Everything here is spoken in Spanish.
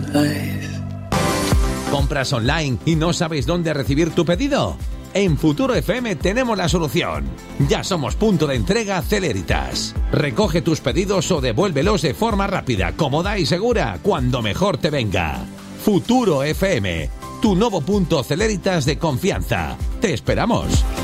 ¿Compras online y no sabes dónde recibir tu pedido? En Futuro FM tenemos la solución. Ya somos punto de entrega Celeritas. Recoge tus pedidos o devuélvelos de forma rápida, cómoda y segura, cuando mejor te venga. Futuro FM, tu nuevo punto Celeritas de confianza. ¡Te esperamos!